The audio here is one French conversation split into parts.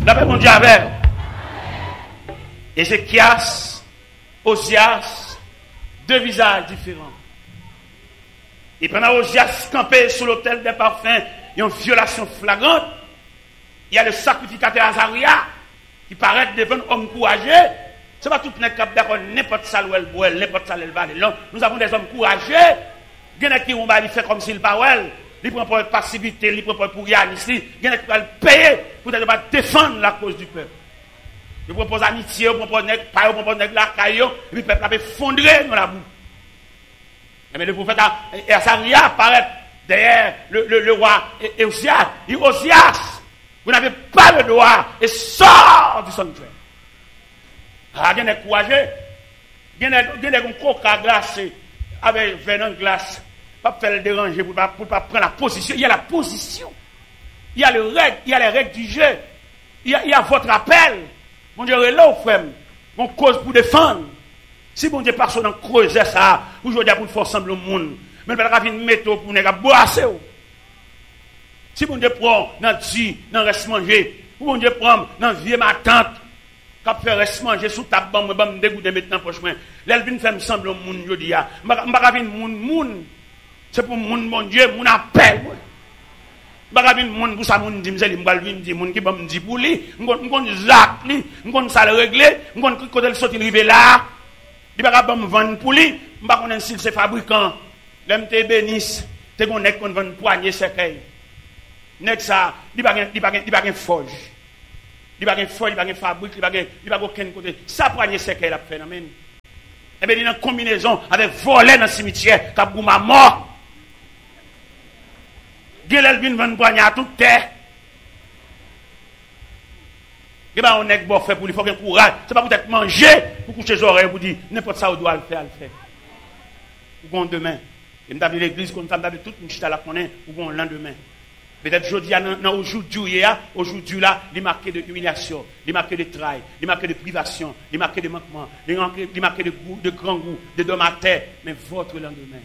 La paix, mon Dieu, avec. Ézéchias, Osias, deux visages différents. Et pendant Osias campé sur l'autel des parfums, il y a une violation flagrante. Il y a le sacrificateur Azaria qui paraît devant un homme courageux. Ce n'est pas tout le monde d'accord, n'importe ça où elle boit, n'importe ça où elle va. Non, nous avons des hommes courageux. Il y en a qui vont faire comme s'il parle. Il prend pour passivité, il prend pour rien ici. Il y en a qui vont payer pour défendre la cause du peuple. Il propose amitié, il propose la caillou, et puis le peuple a effondré dans la boue. Mais le prophète Azaria apparaît derrière le roi Osias. Il dit Osias, vous n'avez pas le droit et sort du sanctuaire. Ah, il y a des courageux. Il y a des coca glacés avec venin glace. Pas faire le déranger pour ne pas prendre la position. Il y a la position. Il y a les règles du jeu. Il y a votre appel. Mon Dieu, là, frère, mon cause pour défendre. Si mon Dieu personne dans creuser ça, aujourd'hui pour faire sembler au monde, mais il va venir mettre pour ne pas boire. Si mon Dieu prend dans le reste manger, ou mon Dieu prend dans vieux ma tante, qui fait reste manger sous ta bombe, je vais me dégoûter maintenant pour chemin. Là, il vient faire sembler au monde aujourd'hui. Je ne vais pas venir monde. C'est pour mon Dieu, mon appel. Je ne vais pas venir pour ça, mon Dieu, je vais venir mon qui va me dire pour lui, je vais Jacques, je vais ça le régler, je vais côté le sortir arriver là. Il ne va pas me vendre pour lui, je ne vais pas connaître si c'est fabricant. L'MT bénisse, tu connais qu'on vend poignée cercueil. Nek ça, il n'y a pas de forge. Il n'y a pas de forge, il n'y a pas de fabrique, il n'y a pas aucun côté. Ça poignée cercueil a fait, amen. Eh bien, il y a une combinaison avec voler dans le cimetière, qui a boum à mort. Gélel vient vendre poignée à toute terre. Et bien, on est bon fait pour lui, il faut qu'il y ait courage. Ce n'est pas peut-être manger pour coucher les oreilles, pour dire n'importe ça, on doit le faire, Ou demain. Et nous avons l'église, comme ça, nous avons tout le monde la connaît, ou le lendemain. Peut-être aujourd'hui, là, il est marqué de humiliation, il est marqué de travail, il est marqué de privation, il est marqué de manquement, il est marqué de grand goût, de dommages, mais votre lendemain.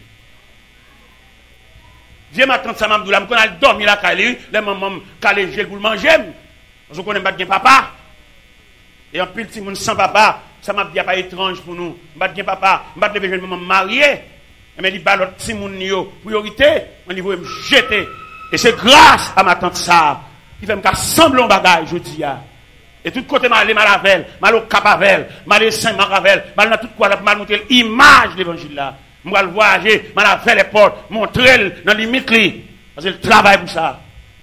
Viens ma tante Samam Doula, je vais dormir là, les mamans, calé, j'ai pour le manger. Je connais pas de papa. Et en plus, si mon sans papa, ça m'a dit pas étrange pour nous. Je ne papa, je ne vais pas me marier. Mais il dit, l'autre si mon priorité, on va me jeter. Et c'est grâce à ma tante ça qui fait me sembler un bagage, je dis. Et tout côté, mal à Vel, mal au Capavel, mal à Saint-Maravel, mal dans tout quoi, mal montrer l'image de l'évangile là. Je vais le voyager, je vais faire les portes, montrer dans les limite. Parce que je travaille pour ça.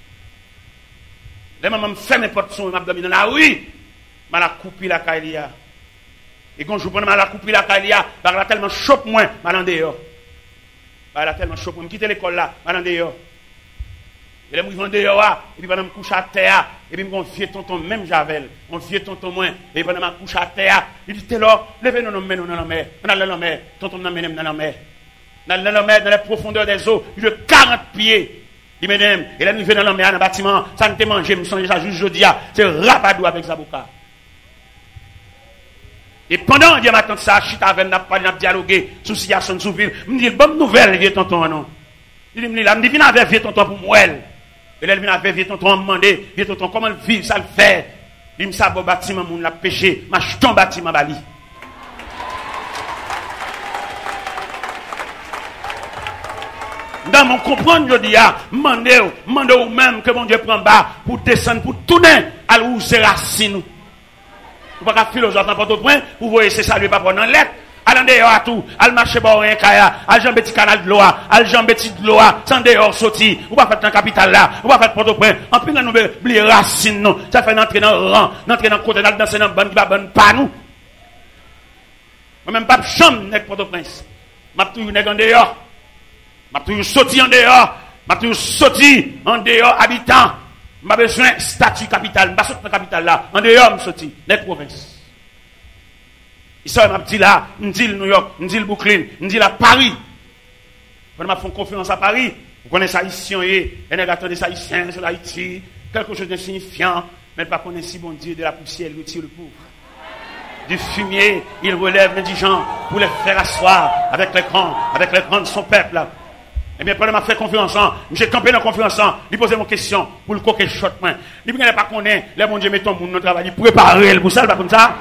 Les mamans me font n'importe quoi, je vais dans la rue, je vais couper la caïlia. Et quand je prends la couper la caïlia, je vais tellement chope moi, je vais en dehors. Je vais tellement chope moi, je quitte l'école là, je vais en dehors. Et là, je vais en dehors, et puis pendant que je couche à terre, et puis mon vieux tonton, même Javel, mon vieux tonton moins, et pendant que je couche à terre, il dit, t'es là, levez-nous dans la mer, dans la mer, tonton dans la mer, dans les profondeurs des eaux, il de 40 pieds. Il mesdames, et là, nous venons dans la mer, dans le bâtiment, ça ne te mange, je me sens déjà juste jeudi, c'est rapadou avec Zaboka. Et pendant que je m'attends ça, je suis avec n'a dialogué sur la situation de Souville, je me dis, bonne nouvelle, vieux tonton, non. Il me dit, viens avec vieux tonton pour moi. Et là, il vient avec vieux tonton, me demander, vieux tonton, comment vivre, ça le fait. Il me dit, ça, bon bâtiment, mon l'a péché, ma jeton bâtiment, bali. Dans mon comprendre, je dis, demandez ou même que mon Dieu prend bas pour descendre, pour tourner à où c'est racine. Vous ne pouvez pas philosophe dans votre point, vous voyez, c'est ça, lui, pas prendre en lettre. Allez dehors à tout, allez marcher par un kaya, allez jambe petit canal de l'eau, allez jambe petit de l'eau, sans dehors sorti, ou pas faire dans capitale là, ou pas faire Port-au-Prince. En plus, nous oublier racine, non. Ça fait entrer dans le rang, entrer dans le côté, danser dans le ban qui va bonne pas nous. Moi même pas chambre avec Port-au-Prince. M'a toujours nèg en dehors. M'a toujours sorti en dehors, m'a toujours sorti en dehors habitant. M'a besoin statut capitale, m'a sorti dans capitale là, en dehors m'a sorti les provinces. Ça m'a dit là, me dit New York, me dit Brooklyn, me dit là Paris. Quand m'a fait confiance à Paris, vous connaissez ça ici, et on attendait ça ici, sur Haïti, quelque chose d'insignifiant, mais pas connaître si bon Dieu de la poussière, il retire le pauvre. Du fumier, il relève l'indigent pour les faire asseoir avec les grands de son peuple. Eh bien, pendant que je fais conférence, je campé dans la conférence, je pose mon question pour le coquet shot. Il ne pas connaître, les bon Dieu met ton monde dans le travail, préparer pour ça, pas comme ça.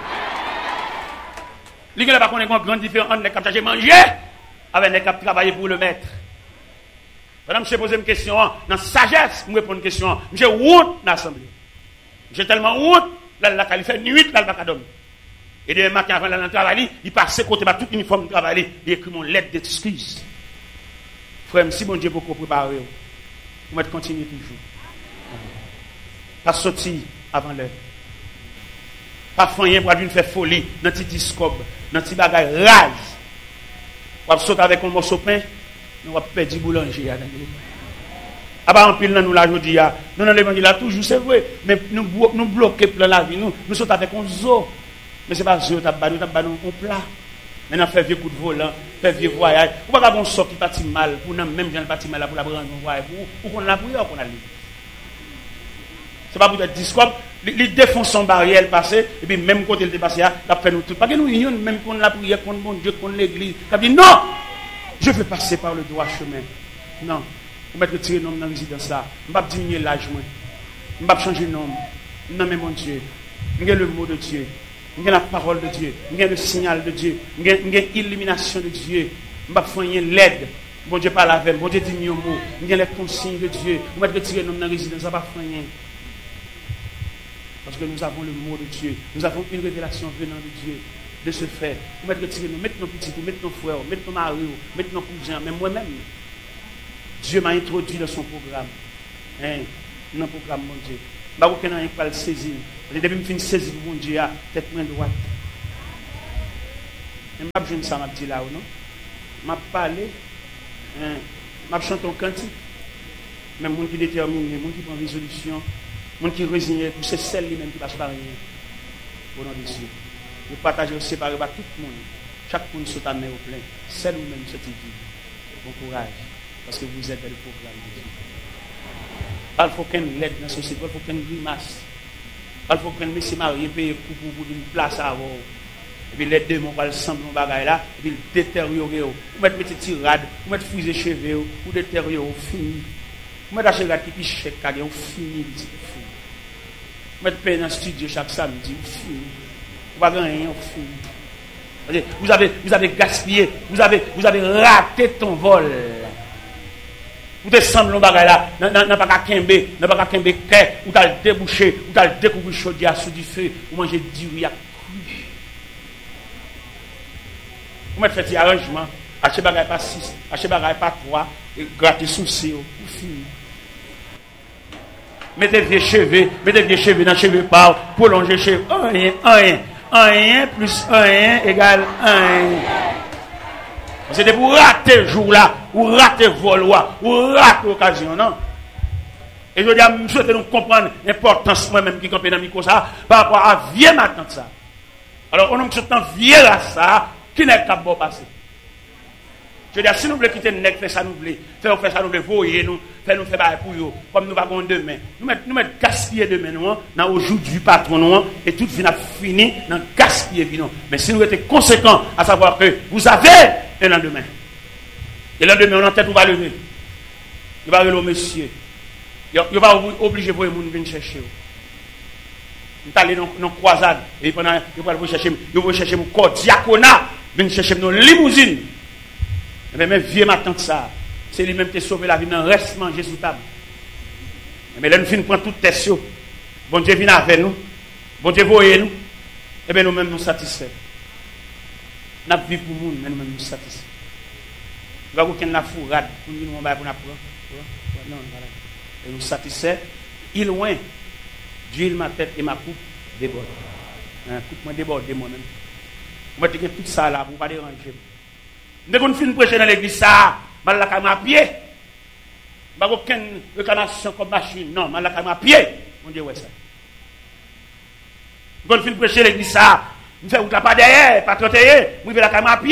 Il ne pas connaître une grande différence entre les cap chercher manger avec les cap travailler pour le maître. Pendant que je pose une question, dans sagesse, je réponds une question, j'ai honte dans l'assemblée. J'ai tellement honte, là, il fait nuit, là, il va pas dormir. Et demain matin, avant d'aller dans le travail, il passe côté tout uniforme de travail, il écrit mon lettre d'excuse. Frère, si bon Dieu beaucoup préparer, vous mettez continuer toujours. Pas sortir avant l'heure. Pas faire pour aller faire folie dans petit discobe, dans petit bagage rage. Vous sauter avec un morceau de pain, nous va perdre du boulanger. Ah bah en pile nous la jodi a. Nous dans l'évangile là toujours c'est vrai, mais nous bloquer plein la vie nous saute avec un zoo. Mais c'est pas zoo, t'as pas un plat. Maintenant, faire vieux coup de volant, faire vieux voyage. Ou pas qu'on sort qui partit mal, pour nous même gens parti mal pour la prendre un voyage, pour qu'on la prière, qu'on a lu. C'est pas pour être discours, il défonce son barrière passé, et puis même quand il est passé, il a fait nous tout. Pas que nous unions, même qu'on la prière, qu'on bon Dieu, qu'on l'église. Il a dit non, je vais passer par le droit chemin. Non, on va retirer nom dans la résidence là. On va diminuer l'âge, on va changer de nom. Non, mais mon Dieu, il y a le mot de Dieu. Il y a la parole de Dieu, il y a le signal de Dieu, il y a l'illumination de Dieu. Je vais faire l'aide. Bon Dieu parle avec, bon Dieu dit mieux mot. Il y a les consignes de Dieu. On va retirer nos résidence, ça va faire rien. Parce que nous avons le mot de Dieu. Nous avons une révélation venant de Dieu. De ce fait, on va retirer nous, mettre nos petits, mettre nos frères, mettre nos maris, mettre nos cousins, même moi-même. Dieu m'a introduit dans son programme. Dans le programme, mon Dieu. Je ne vais pas le saisir. Depuis que je finis saisir mon Dieu, tête moins droite. Je ne sais pas ça, je là ou non. Je parlé, je chante un cantique. Même les gens qui déterminent, les gens qui prennent résolution, les gens qui résignent, c'est celle lui-même qui passe par rien. Au nom de Dieu. Nous partageons séparé par tout le monde. Chaque monde saute à main au plein. Celle ou même cette vie. Bon courage. Parce que vous êtes dans le programme de Dieu. Il faut qu'elle l'aide dans la société, il faut qu'elle grimace. Il faut qu'elle se marie, paye pour une place à avoir. Et puis les deux, on va le sembler dans le bagage là, et puis détériorer. Vous mettez des tirades, vous mettez friser les cheveux, vous détériorer, vous fini. Vous mettez des cheveux qui pichent chèque, vous fini. Vous mettez payer dans le studio chaque samedi, vous fini. Vous n'avez rien, vous fini. Vous avez gaspillé, vous avez raté ton vol. Vous te semblez dans le bagage là, n'a pas qu'à kembe, ou t'as le débouché, ou t'as le découvert chaudière sous du feu, ou manger du riz à cru. Vous mettez fait des arrangements, achetez bagage pas 6, achetez bagage pas 3, et grattez sous c'est vous fini. Mettez vieux cheveux dans cheveux par, prolongez cheveux, 1 plus 1 égale 1. C'était pour rater le jour là, ou rater le vol, ou rater l'occasion, non? Et je dis à M. souhaite nous comprendre l'importance moi-même qui campait dans le micro ça, par rapport à vieux matin ça. Alors, on a un vieux là ça, qui n'est pas bon passé. Je dis, si nous voulons quitter le nec, faire ça nous voulons, faire ça nous voulons, voyer nous, faire bail pour eux, comme nous avons demain. Nous mettons gaspiller demain, nous, dans aujourd'hui patron, nous, et tout vient fini dans gaspiller, non. Mais si nous étions conséquents, à savoir que vous avez un lendemain. Et le lendemain, on a tête, on va lever. Il va lever monsieur. Il va obliger pour les gens de venir chercher. Nous allons aller dans une croisade, et pendant, il va chercher mon corps diaconat, venir chercher nos limousines. Mais même vieux ma tante ça, c'est lui-même qui a sauvé la vie dans le reste manger sous table. Mais là, nous finissons prendre toute tête. Bon Dieu vient avec nous. Bon Dieu voyez nous. Et bien nous-mêmes nous satisfaits. Nous avons vu pour nous, mais nous-mêmes nous satisfaits. Nous avons aucune fourrade pour nous pour nous apprendre. Non, voilà. Et nous satisfaits. Il loin, d'huile ma tête et ma coupe déborde. Coupe moi déborde moi-même. Moi, je vais tout ça là pour ne pas déranger. Dès qu'on finit de prêcher dans l'église, ça, je vais à pied. Je n'ai aucune réclamation comme machine. Non, je vais à pied. On dit, ouais, ça. Dès qu'on finit de prêcher dans l'église, ça, je fais pas derrière, pas trotter, je vais à pied.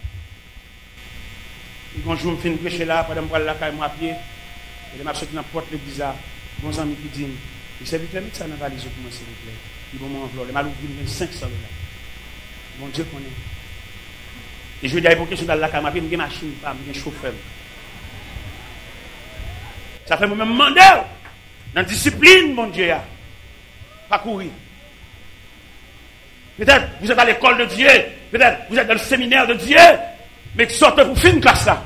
Quand je finis de prêcher là, pendant que je vais à pied, et je marche dans la porte de l'église, mon ami qui dit, il s'est vite mettre ça dans la valise pour moi, s'il vous plaît. Il va m'envoyer. Il m'a ouvert 500 $. Mon Dieu connaît. Et je vais dire, pour question dans la caméra, je vais une machine, je vais un chauffeur. Ça fait moi-même demander dans la discipline, mon Dieu. Pas courir. Peut-être vous êtes à l'école de Dieu. Peut-être vous êtes dans le séminaire de Dieu. Mais sortez pour finir classe là.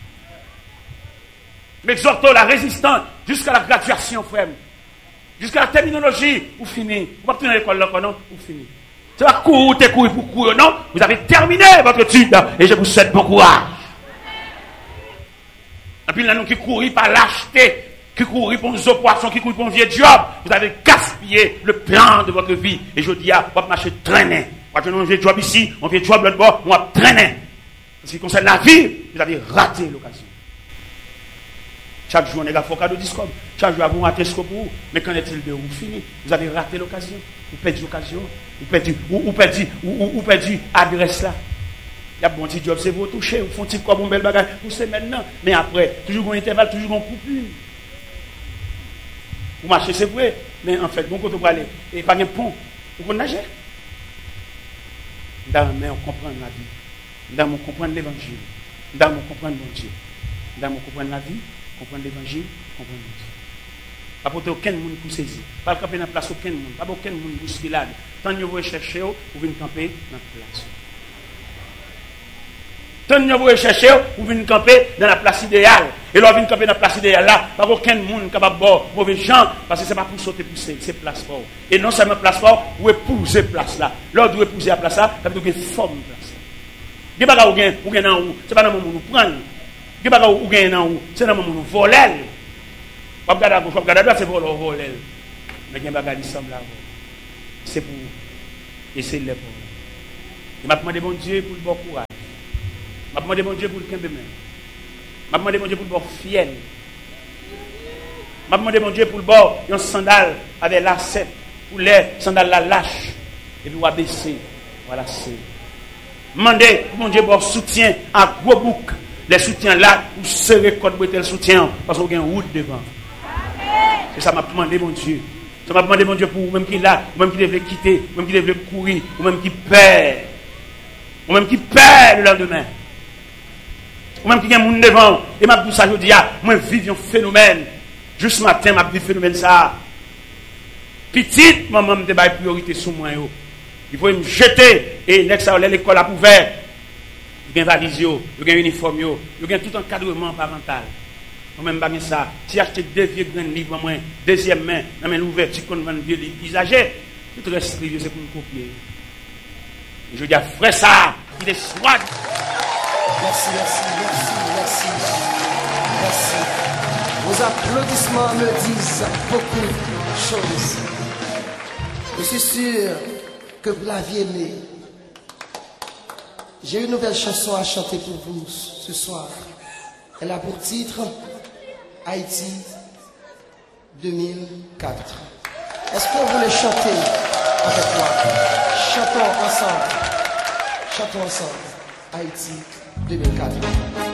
Mais exhortez la résistance jusqu'à la graduation, frère. Jusqu'à la terminologie, vous finissez. Vous ne pouvez pas tenir l'école là, non? Vous finissez. C'est pas courir pour courir, non? Vous avez terminé votre étude et je vous souhaite bon courage. Et puis là, nous qui courons par lâcheté, qui courent pour nos poissons, qui courent pour un vieux job, vous avez gaspillé le plan de votre vie. Et je dis, vous marchez traîner. Vous avez un vieux job ici, un vieux job l'autre bord, on va traîner. En ce qui concerne la vie, vous avez raté l'occasion. Chaque jour, on est là, faut cadeau discours. Chaque jour, vous ratez ce que vous. Mais qu'en est-il de vous fini? Vous avez raté l'occasion. Vous perdez l'occasion. Vous perdez l'adresse là. Il y a bon petit job, c'est vous toucher. Vous font petit comme un bel bagage. Vous savez maintenant. Mais après, toujours un intervalle, toujours un coupure. Vous marchez, c'est vrai. Mais en fait, bon côté pour aller. Et pas un pont. Vous pouvez nager. Mais on comprend la vie. On comprend l'évangile. On comprend mon Dieu. On comprend la vie. Comprendre l'évangile, comprendre Dieu. Pas pour aucun monde pour saisir. Pas camper dans la place aucun monde. Pas aucun monde pour se là. Tant que vous cherchez, vous venez camper dans la place. Tant que vous cherchez, vous venez camper dans la place idéale. Et là, vous venez camper dans la place idéale là. Pas aucun monde capable de boire mauvais gens. Parce que ce n'est pas pour sauter pour c'est place fort. Et non seulement place fort, vous épouser place là. Là, vous épouser la place là, ça veut dire que forme place là. Des bagages ou gain en haut, c'est pas dans le monde nous prendre. Des bagages ou gain en haut, c'est dans le monde nous voler. Pas regarder à gauche, pas regarder à droite, c'est pour voler. Mais des bagages qui semblent là. C'est pour essayer de les voler. Je m'a demandé mon Dieu pour le bon courage. Je m'a demandé mon Dieu pour le camp de main. Je m'a demandé mon Dieu pour le bon fiel. Je m'a demandé mon Dieu pour le bon un sandal avec lacet. Pour les sandales la lâche. Et puis on va baisser. Voilà, c'est. Demandez mon Dieu pour soutien à gros bouc. Les soutiens là, pour serrer code pour le soutien. Parce qu'on a une route devant. C'est ça m'a demandé mon Dieu. Ça m'a demandé mon Dieu pour vous-même qui est là, vous-même qui devez quitter, vous-même qui devez courir, vous-même qui perd. Vous-même qui perd le lendemain. Vous-même qui a un monde devant. Et ma pour ça, je dis, moi, je vis un phénomène. Juste ce matin, je vis un phénomène ça. Petite, maman me débat priorité sur moi. Il faut me jeter. Et l'école a ouvert. Il y a un valise, il y a un uniforme, il y a tout encadrement parental. Moi-même, je ça. Si j'achète 2 vieux grands livres, deuxième main, dans l'ouverture qu'on vend vieux livres usagés, tout le reste, c'est pour me copier. Et je dis à frère ça, il est soit. Merci. Vos applaudissements me disent beaucoup de choses. Je suis sûr que vous l'aviez aimé. J'ai une nouvelle chanson à chanter pour vous ce soir. Elle a pour titre Haïti 2004. Est-ce que vous voulez chanter avec moi? Chantons ensemble. Haïti 2004.